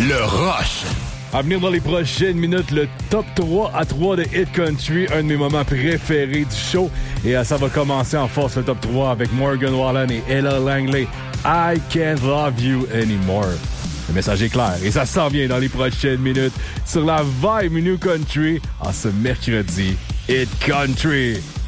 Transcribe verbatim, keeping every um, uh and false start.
Le Rush. À venir dans les prochaines minutes, le top trois à trois de Hit Country, un de mes moments préférés du show. Et euh, ça va commencer en force le top trois avec Morgan Wallen et Ella Langley. I Can't Love You Anymore. Le message est clair et ça s'en vient dans les prochaines minutes sur la Vibe New Country en ce mercredi Hit Country.